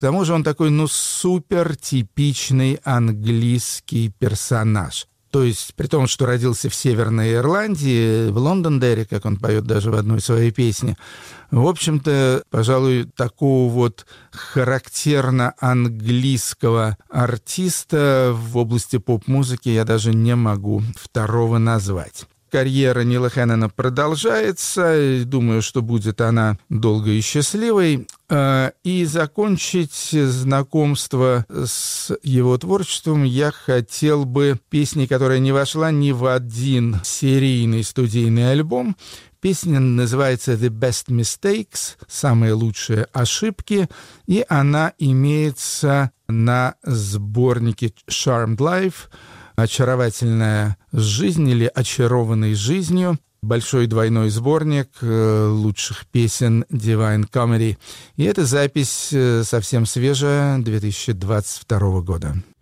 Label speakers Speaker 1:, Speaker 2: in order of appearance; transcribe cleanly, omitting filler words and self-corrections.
Speaker 1: К тому же он такой, супер типичный английский персонаж. То есть, при том, что родился в Северной Ирландии, в Лондондере, как он поет даже в одной своей песне, в общем-то, пожалуй, такого вот характерно английского артиста в области поп-музыки я даже не могу второго назвать. Карьера Нила Хэннона продолжается, думаю, что будет она долгой и счастливой. И закончить знакомство с его творчеством я хотел бы песней, которая не вошла ни в один серийный студийный альбом. Песня называется «The Best Mistakes», «Самые лучшие ошибки», и она имеется на сборнике «Charmed Life», «Очаровательная жизнь» или «Очарованный жизнью», большой двойной сборник лучших песен Divine Comedy. И эта запись совсем свежая, 2022 года.